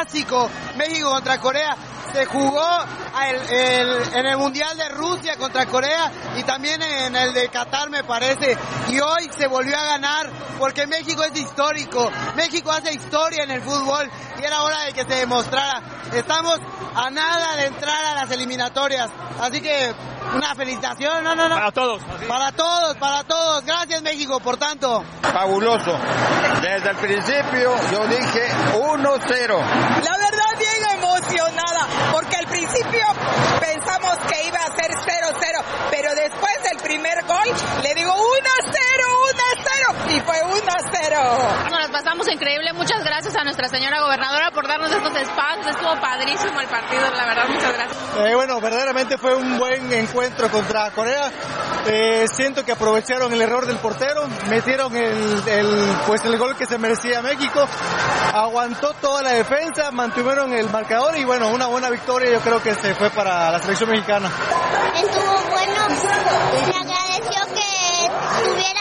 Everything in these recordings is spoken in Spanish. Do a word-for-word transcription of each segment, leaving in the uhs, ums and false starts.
clásico México contra Corea. Se jugó el, el, en el Mundial de Rusia contra Corea y también en el de Qatar, me parece. Y hoy se volvió a ganar porque México es histórico. México hace historia en el fútbol y era hora de que se demostrara. Estamos a nada de entrar a las eliminatorias. Así que una felicitación. No, no, no. Para todos. Así. Para todos, para todos. Gracias, México, por tanto. Fabuloso. Desde el principio yo dije uno cero. La verdad, bien emocionada, porque al principio pensamos que iba a ser cero cero, pero después del primer gol le digo uno cero, uno cero, y fue uno cero. Nos pasamos increíble, muchas gracias a nuestra señora gobernadora por darnos estos espacios, estuvo padrísimo el partido, la verdad, muchas gracias. Eh, bueno, verdaderamente fue un buen encuentro contra Corea. Eh, siento que aprovecharon el error del portero, metieron el, el, pues el gol que se merecía México, aguantó toda la defensa, mantuvieron el marcador y bueno, una buena victoria yo creo que se fue para la selección mexicana. Estuvo bueno, se agradeció que tuviera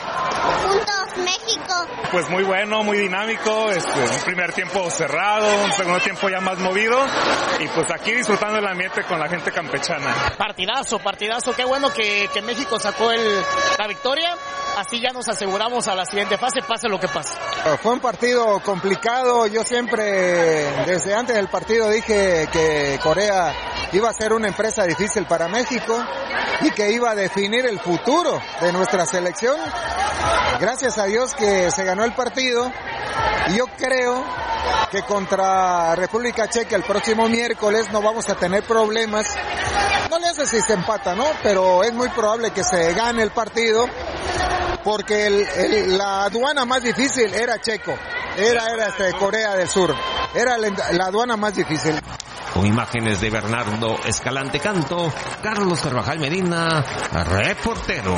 puntos México. Pues muy bueno, muy dinámico, este, un primer tiempo cerrado, un segundo tiempo ya más movido y pues aquí disfrutando el ambiente con la gente campechana. Partidazo, partidazo, qué bueno que, que México sacó el, la victoria, así ya nos aseguramos a la siguiente fase, pase lo que pase. Fue un partido complicado, yo siempre desde antes del partido dije que Corea iba a ser una empresa difícil para México y que iba a definir el futuro de nuestra selección. Gracias a Dios que se ganó el partido y yo creo que contra República Checa el próximo miércoles no vamos a tener problemas. No le hace si se empata, ¿no? Pero es muy probable que se gane el partido porque el, el, la aduana más difícil era Checo, era, era este, Corea del Sur, era la, la aduana más difícil. Con imágenes de Bernardo Escalante Canto, Carlos Carvajal Medina, reportero.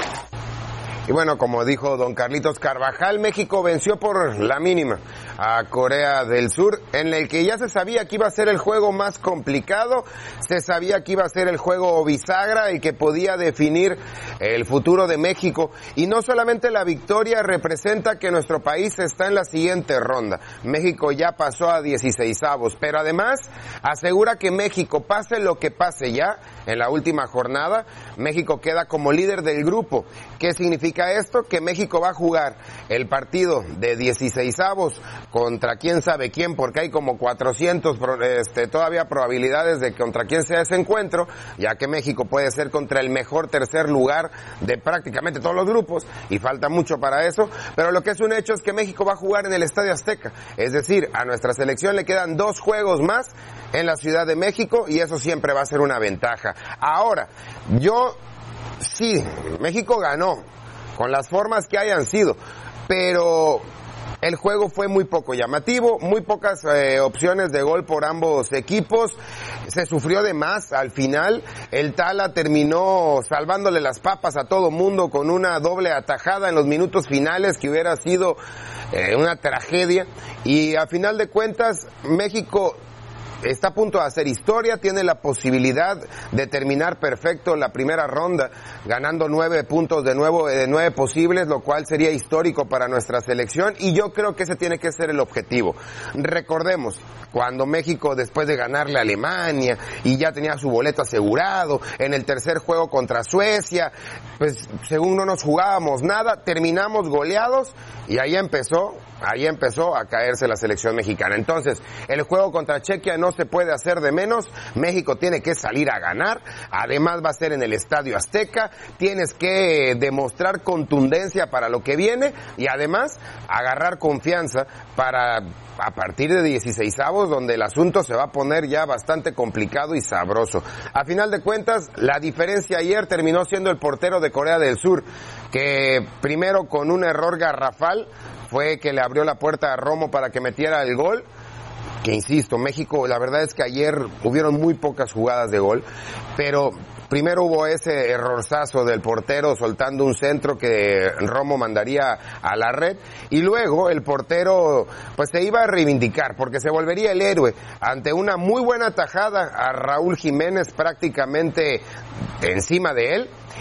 Y bueno, como dijo don Carlitos Carvajal, México venció por la mínima a Corea del Sur, en el que ya se sabía que iba a ser el juego más complicado, se sabía que iba a ser el juego bisagra, el que podía definir el futuro de México. Y no solamente la victoria representa que nuestro país está en la siguiente ronda. México ya pasó a dieciseisavos, pero además asegura que México, pase lo que pase ya, en la última jornada, México queda como líder del grupo. ¿Qué significa esto? Que México va a jugar el partido de dieciseisavos contra quién sabe quién, porque hay como cuatrocientos este, todavía probabilidades de contra quién sea ese encuentro, ya que México puede ser contra el mejor tercer lugar de prácticamente todos los grupos, y falta mucho para eso, pero lo que es un hecho es que México va a jugar en el Estadio Azteca, es decir, a nuestra selección le quedan dos juegos más en la Ciudad de México, y eso siempre va a ser una ventaja. Ahora, yo, sí, México ganó, con las formas que hayan sido, pero el juego fue muy poco llamativo, muy pocas eh, opciones de gol por ambos equipos, se sufrió de más al final, el Tala terminó salvándole las papas a todo mundo con una doble atajada en los minutos finales que hubiera sido eh, una tragedia, y a final de cuentas México está a punto de hacer historia, tiene la posibilidad de terminar perfecto la primera ronda, ganando nueve puntos de nuevo, de nueve posibles, lo cual sería histórico para nuestra selección, y yo creo que ese tiene que ser el objetivo. Recordemos, cuando México, después de ganarle a Alemania, y ya tenía su boleto asegurado, en el tercer juego contra Suecia, pues según no nos jugábamos nada, terminamos goleados, y ahí empezó, ahí empezó a caerse la selección mexicana. Entonces, el juego contra Chequia no se puede hacer de menos, México tiene que salir a ganar, además va a ser en el Estadio Azteca, tienes que demostrar contundencia para lo que viene, y además agarrar confianza para a partir de dieciseisavos, donde el asunto se va a poner ya bastante complicado y sabroso. A final de cuentas, la diferencia ayer terminó siendo el portero de Corea del Sur, que primero con un error garrafal fue que le abrió la puerta a Romo para que metiera el gol, que insisto, México, la verdad es que ayer hubieron muy pocas jugadas de gol, pero primero hubo ese errorzazo del portero soltando un centro que Romo mandaría a la red, y luego el portero pues se iba a reivindicar porque se volvería el héroe ante una muy buena tajada a Raúl Jiménez prácticamente encima de él,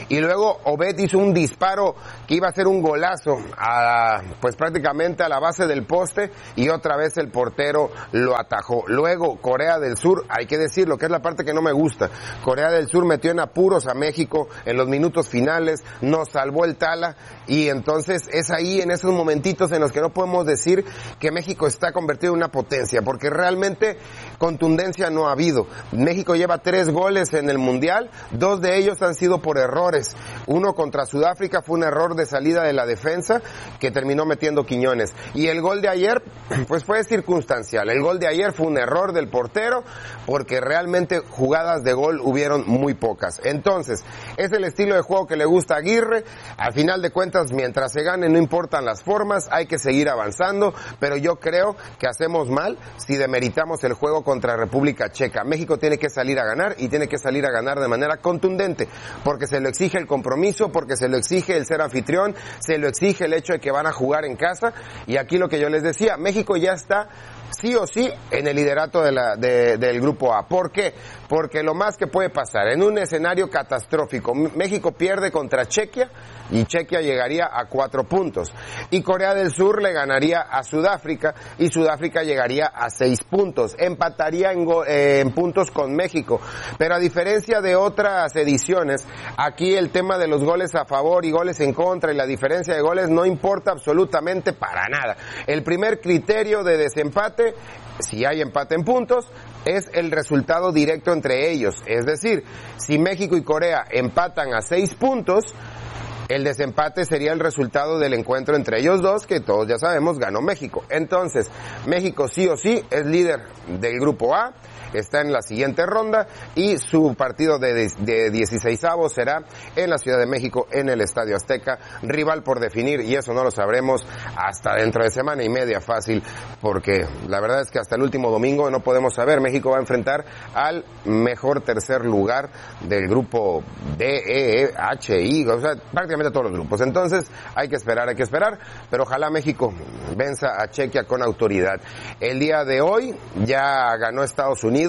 y luego Obed hizo un disparo que iba a ser un golazo a, pues prácticamente a la base del poste, y otra vez el portero lo atajó. Luego Corea del Sur, hay que decirlo, que es la parte que no me gusta, Corea del Sur metió en apuros a México en los minutos finales, nos salvó el Tala, y entonces es ahí en esos momentitos en los que no podemos decir que México está convertido en una potencia, porque realmente contundencia no ha habido. México lleva tres goles en el Mundial, dos de ellos han sido por errores. Uno contra Sudáfrica fue un error de salida de la defensa que terminó metiendo Quiñones, y el gol de ayer pues fue circunstancial. El gol de ayer fue un error del portero, porque realmente jugadas de gol hubieron muy pocas. Entonces, es el estilo de juego que le gusta a Aguirre. Al final de cuentas, mientras se gane, no importan las formas, hay que seguir avanzando, pero yo creo que hacemos mal si demeritamos el juego contra República Checa. México tiene que salir a ganar, y tiene que salir a ganar de manera contundente, porque se lo exige el compromiso, porque se lo exige el ser anfitrión, se lo exige el hecho de que van a jugar en casa, y aquí lo que yo les decía, México ya está sí o sí en el liderato de la, de, del grupo A. ¿Por qué? Porque lo más que puede pasar en un escenario catastrófico, México pierde contra Chequia y Chequia llegaría a cuatro puntos, y Corea del Sur le ganaría a Sudáfrica y Sudáfrica llegaría a seis puntos, empataría en, go, eh, en puntos con México. Pero a diferencia de otras ediciones, aquí el tema de los goles a favor y goles en contra y la diferencia de goles no importa absolutamente para nada. El primer criterio de desempate, si hay empate en puntos, es el resultado directo entre ellos. Es decir, si México y Corea empatan a seis puntos, el desempate sería el resultado del encuentro entre ellos dos, que todos ya sabemos ganó México. Entonces, México sí o sí es líder del grupo A, está en la siguiente ronda, y su partido de, de dieciseisavos será en la Ciudad de México, en el Estadio Azteca, rival por definir, y eso no lo sabremos hasta dentro de semana y media fácil, porque la verdad es que hasta el último domingo no podemos saber. México va a enfrentar al mejor tercer lugar del grupo D, E, H, I, o sea, prácticamente a todos los grupos. Entonces hay que esperar, hay que esperar, pero ojalá México venza a Chequia con autoridad. El día de hoy ya ganó Estados Unidos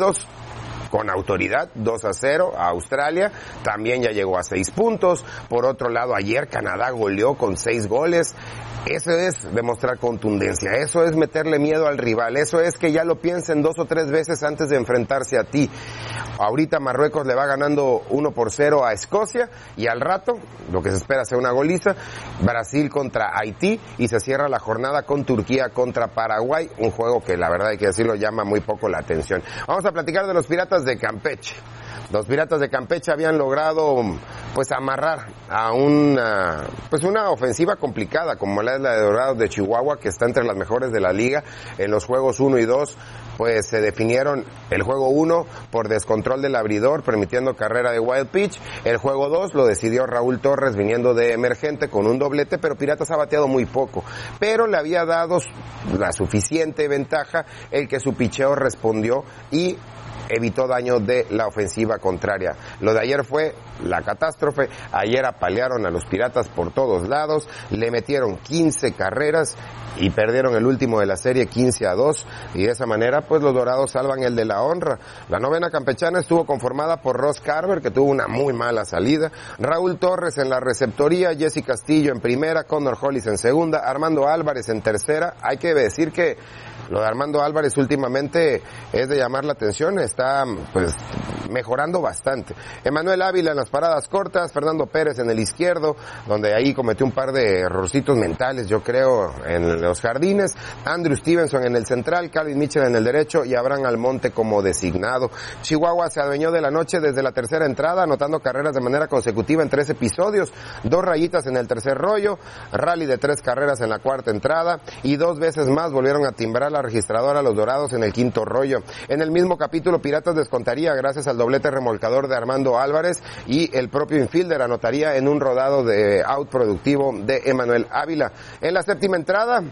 con autoridad, dos a cero a Australia, también ya llegó a seis puntos. Por otro lado, ayer Canadá goleó con seis goles. Eso es demostrar contundencia, eso es meterle miedo al rival, eso es que ya lo piensen dos o tres veces antes de enfrentarse a ti. Ahorita Marruecos le va ganando uno por cero a Escocia, y al rato, lo que se espera sea una goliza, Brasil contra Haití, y se cierra la jornada con Turquía contra Paraguay, un juego que la verdad hay que decirlo llama muy poco la atención. Vamos a platicar de los Piratas de Campeche. Los Piratas de Campeche habían logrado pues amarrar a una pues una ofensiva complicada como la es la de Dorados de Chihuahua, que está entre las mejores de la liga. En los juegos uno y dos pues se definieron el juego uno por descontrol del abridor, permitiendo carrera de wild pitch. El juego dos lo decidió Raúl Torres viniendo de emergente con un doblete, pero Piratas ha bateado muy poco, pero le había dado la suficiente ventaja el que su picheo respondió y evitó daño de la ofensiva contraria. Lo de ayer fue la catástrofe. Ayer apalearon a los Piratas por todos lados, le metieron quince carreras y perdieron el último de la serie quince a dos, y de esa manera pues los Dorados salvan el de la honra. La novena campechana estuvo conformada por Ross Carver, que tuvo una muy mala salida, Raúl Torres en la receptoría, Jesse Castillo en primera, Connor Hollis en segunda, Armando Álvarez en tercera. Hay que decir que lo de Armando Álvarez últimamente es de llamar la atención, está pues mejorando bastante. Emanuel Ávila en las paradas cortas, Fernando Pérez en el izquierdo, donde ahí cometió un par de errorcitos mentales, yo creo, en los jardines, Andrew Stevenson en el central, Calvin Mitchell en el derecho y Abraham Almonte como designado. Chihuahua se adueñó de la noche desde la tercera entrada, anotando carreras de manera consecutiva en tres episodios, dos rayitas en el tercer rollo, rally de tres carreras en la cuarta entrada, y dos veces más volvieron a timbrar la registradora los Dorados en el quinto rollo. En el mismo capítulo, Piratas descontaría gracias al doblete remolcador de Armando Álvarez, y el propio infielder anotaría en un rodado de out productivo de Emanuel Ávila. En la séptima entrada,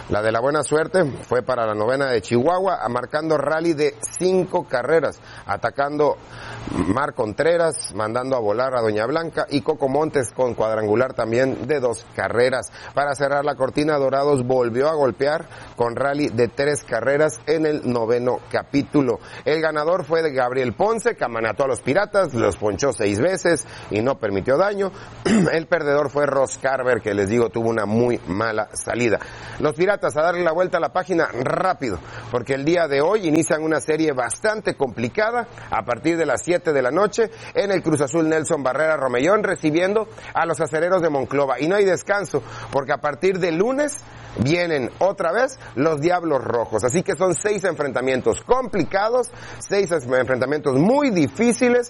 La de la buena suerte fue para la novena de Chihuahua, marcando rally de cinco carreras, atacando Mar Contreras, mandando a volar a Doña Blanca, y Coco Montes con cuadrangular también de dos carreras. Para cerrar la cortina, Dorados volvió a golpear con rally de tres carreras en el noveno capítulo. El ganador fue de Gabriel Ponce, que amanató a los Piratas, los ponchó seis veces y no permitió daño. El perdedor fue Ross Carver, que les digo tuvo una muy mala salida. Los Piratas a darle la vuelta a la página rápido, porque el día de hoy inician una serie bastante complicada a partir de las siete de la noche en el Cruz Azul Nelson Barrera Romellón, recibiendo a los Acereros de Monclova. Y no hay descanso, porque a partir de lunes vienen otra vez los Diablos Rojos. Así que son seis enfrentamientos complicados, seis enfrentamientos muy difíciles,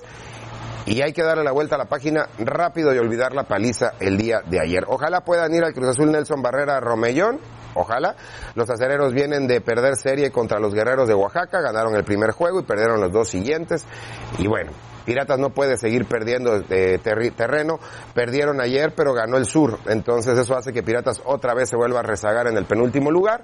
y hay que darle la vuelta a la página rápido y olvidar la paliza el día de ayer. Ojalá puedan ir al Cruz Azul Nelson Barrera Romellón. Ojalá. Los acereros vienen de perder serie contra los Guerreros de Oaxaca, ganaron el primer juego y perdieron los dos siguientes. Y bueno, Piratas no puede seguir perdiendo eh, terri- terreno, perdieron ayer, pero ganó el Sur. Entonces eso hace que Piratas otra vez se vuelva a rezagar en el penúltimo lugar.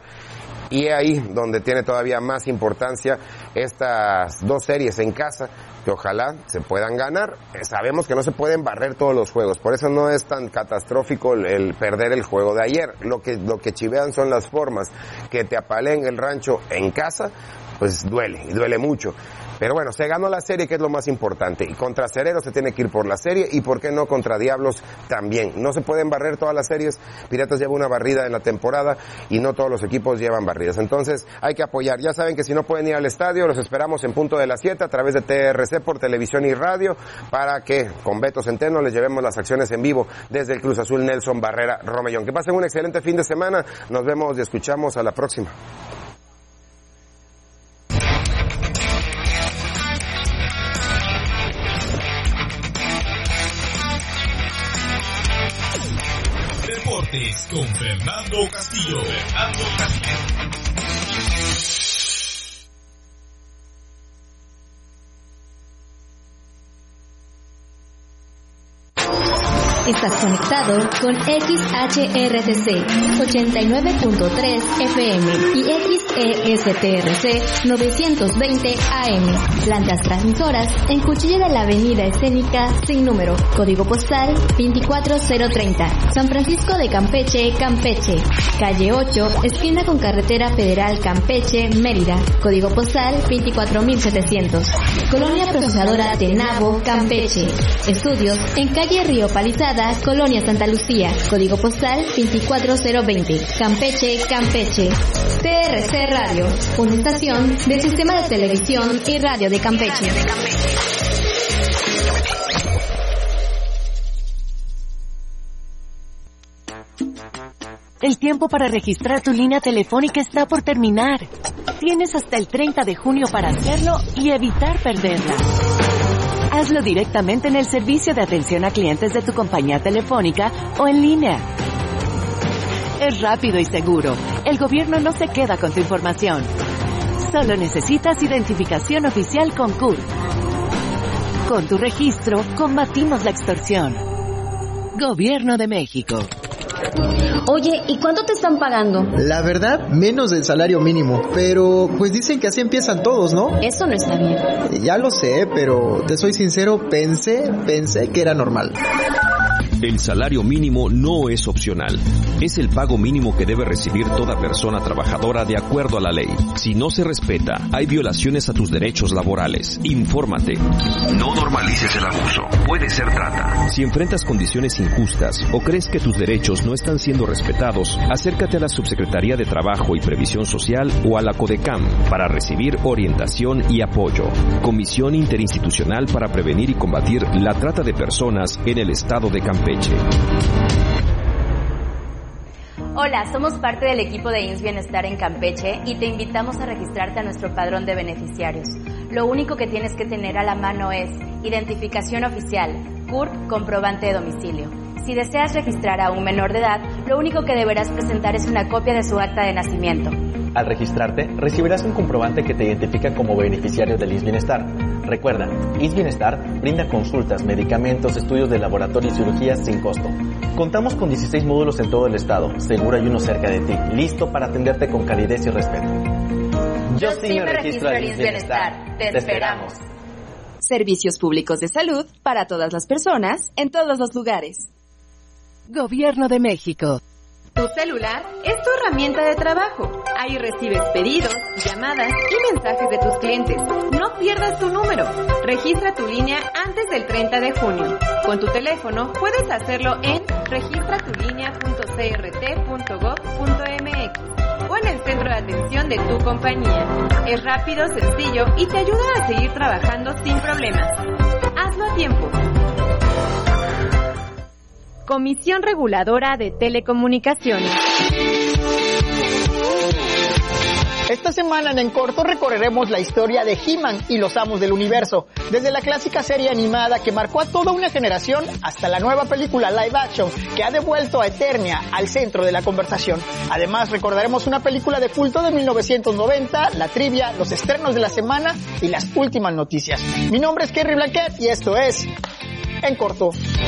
Y es ahí donde tiene todavía más importancia estas dos series en casa, que ojalá se puedan ganar. Sabemos que no se pueden barrer todos los juegos, por eso no es tan catastrófico el, el perder el juego de ayer. Lo que, lo que chivean son las formas, que te apaleen el rancho en casa, pues duele, y duele mucho. Pero bueno, se ganó la serie, que es lo más importante. Y contra Acereros se tiene que ir por la serie, y por qué no contra Diablos también. No se pueden barrer todas las series. Piratas lleva una barrida en la temporada y no todos los equipos llevan barridas. Entonces hay que apoyar. Ya saben que si no pueden ir al estadio, los esperamos en punto de las siete a través de T R C por televisión y radio, para que con Beto Centeno les llevemos las acciones en vivo desde el Cruz Azul Nelson Barrera Romellón. Que pasen un excelente fin de semana. Nos vemos y escuchamos a la próxima. Con Fernando Castillo. Fernando Castillo. Estás conectado con X H R T C ochenta y nueve punto tres F M y X E S T R C novecientos veinte A M. Plantas transmisoras en Cuchilla de la Avenida Escénica sin número. Código postal veinticuatro cero treinta. San Francisco de Campeche, Campeche. Calle ocho, esquina con Carretera Federal Campeche, Mérida. Código postal veinticuatro mil setecientos. Colonia Procesadora Tenabo, Campeche. Estudios en calle Río Palizada, Colonia Santa Lucía, código postal veinticuatro cero veinte, Campeche, Campeche. T R C Radio, una estación del Sistema de Televisión y Radio de Campeche. El tiempo para registrar tu línea telefónica está por terminar. Tienes hasta el treinta de junio para hacerlo y evitar perderla. Hazlo directamente en el servicio de atención a clientes de tu compañía telefónica o en línea. Es rápido y seguro. El gobierno no se queda con tu información. Solo necesitas identificación oficial con C U R. Con tu registro, combatimos la extorsión. Gobierno de México. Oye, ¿y cuánto te están pagando? La verdad, menos del salario mínimo, pero pues dicen que así empiezan todos, ¿no? Eso no está bien. Ya lo sé, pero te soy sincero, pensé, pensé que era normal. El salario mínimo no es opcional. Es el pago mínimo que debe recibir toda persona trabajadora de acuerdo a la ley. Si no se respeta, hay violaciones a tus derechos laborales. Infórmate. No normalices el abuso. Puede ser trata. Si enfrentas condiciones injustas o crees que tus derechos no están siendo respetados, acércate a la Subsecretaría de Trabajo y Previsión Social o a la CODECAM para recibir orientación y apoyo. Comisión Interinstitucional para Prevenir y Combatir la Trata de Personas en el Estado de Campeche. Hola, somos parte del equipo de I M S S Bienestar en Campeche y te invitamos a registrarte a nuestro padrón de beneficiarios. Lo único que tienes que tener a la mano es identificación oficial, C U R, comprobante de domicilio. Si deseas registrar a un menor de edad, lo único que deberás presentar es una copia de su acta de nacimiento. Al registrarte, recibirás un comprobante que te identifica como beneficiario del I S Bienestar. Recuerda, I S Bienestar brinda consultas, medicamentos, estudios de laboratorio y cirugías sin costo. Contamos con dieciséis módulos en todo el estado, seguro hay uno cerca de ti, listo para atenderte con calidez y respeto. Yo sí me registro al I S Bienestar. Te esperamos. Servicios públicos de salud para todas las personas, en todos los lugares. Gobierno de México. Tu celular es tu herramienta de trabajo. Ahí recibes pedidos, llamadas y mensajes de tus clientes. No pierdas tu número. Registra tu línea antes del treinta de junio. Con tu teléfono puedes hacerlo en registra tu línea punto c r t punto gov punto m x o en el centro de atención de tu compañía. Es rápido, sencillo y te ayuda a seguir trabajando sin problemas. Hazlo a tiempo. Comisión Reguladora de Telecomunicaciones. Esta semana en En Corto recorreremos la historia de He-Man y los Amos del Universo, desde la clásica serie animada que marcó a toda una generación hasta la nueva película live action que ha devuelto a Eternia al centro de la conversación. Además recordaremos una película de culto de mil novecientos noventa, la trivia, los estrenos de la semana y las últimas noticias. Mi nombre es Kerry Blanquet y esto es En Corto.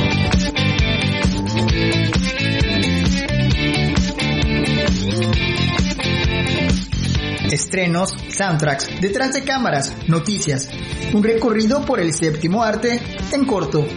Estrenos, soundtracks, detrás de cámaras, noticias. Un recorrido por el séptimo arte en corto.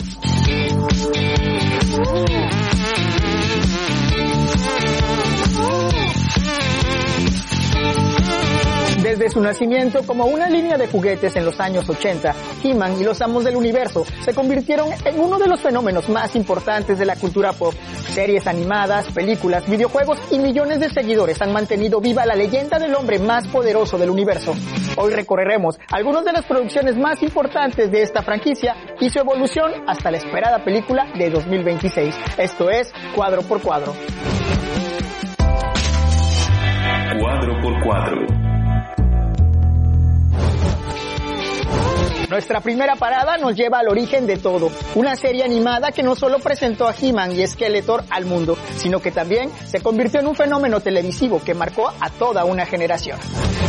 Desde su nacimiento como una línea de juguetes en los años ochenta, He-Man y los Amos del Universo se convirtieron en uno de los fenómenos más importantes de la cultura pop. Series animadas, películas, videojuegos y millones de seguidores han mantenido viva la leyenda del hombre más poderoso del universo. Hoy recorreremos algunas de las producciones más importantes de esta franquicia y su evolución hasta la esperada película de dos mil veintiséis. Esto es Cuadro por Cuadro. Cuadro por Cuadro. Nuestra primera parada nos lleva al origen de todo, una serie animada que no solo presentó a He-Man y Skeletor al mundo, sino que también se convirtió en un fenómeno televisivo que marcó a toda una generación.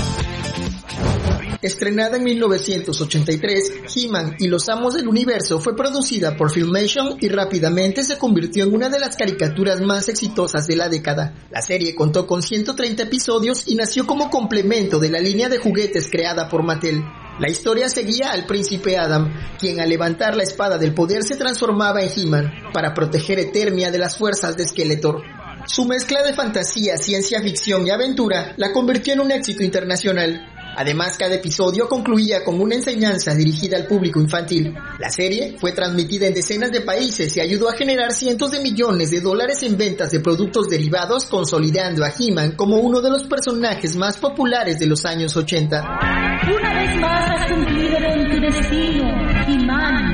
Estrenada en mil novecientos ochenta y tres, He-Man y los Amos del Universo fue producida por Filmation y rápidamente se convirtió en una de las caricaturas más exitosas de la década. La serie contó con ciento treinta episodios y nació como complemento de la línea de juguetes creada por Mattel. La historia seguía al príncipe Adam, quien al levantar la espada del poder se transformaba en He-Man para proteger Eternia de las fuerzas de Skeletor. Su mezcla de fantasía, ciencia ficción y aventura la convirtió en un éxito internacional. Además, cada episodio concluía con una enseñanza dirigida al público infantil. La serie fue transmitida en decenas de países y ayudó a generar cientos de millones de dólares en ventas de productos derivados, consolidando a He-Man como uno de los personajes más populares de los años ochenta. Una vez más has cumplido con tu destino, He-Man.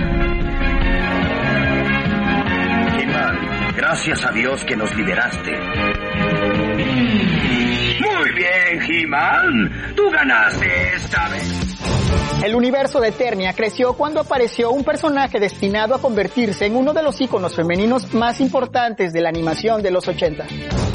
He-Man, gracias a Dios que nos liberaste. Muy bien, He-Man. Tú ganaste esta vez. El universo de Eternia creció cuando apareció un personaje destinado a convertirse en uno de los íconos femeninos más importantes de la animación de los ochenta.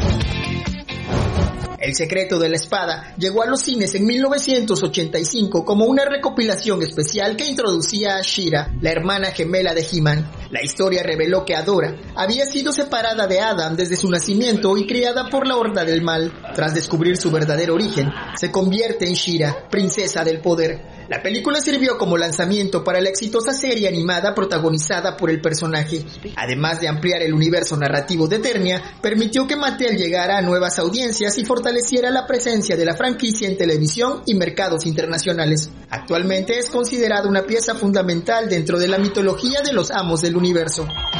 El secreto de la espada llegó a los cines en mil novecientos ochenta y cinco como una recopilación especial que introducía a She-Ra, la hermana gemela de He-Man. La historia reveló que Adora había sido separada de Adam desde su nacimiento y criada por la Horda del Mal. Tras descubrir su verdadero origen, se convierte en She-Ra, princesa del poder. La película sirvió como lanzamiento para la exitosa serie animada protagonizada por el personaje. Además de ampliar el universo narrativo de Eternia, permitió que Mattel llegara a nuevas audiencias y fortaleciera la presencia de la franquicia en televisión y mercados internacionales. Actualmente es considerada una pieza fundamental dentro de la mitología de los Amos del Universo.